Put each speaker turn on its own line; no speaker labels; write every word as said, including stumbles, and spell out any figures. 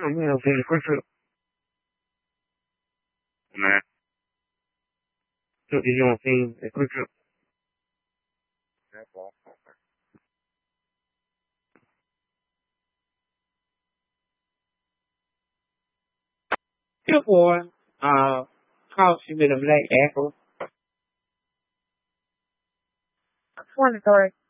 Almeno per questo ma diciamo che questo Good boy. Uh, calls you with a black apple. twenty-three.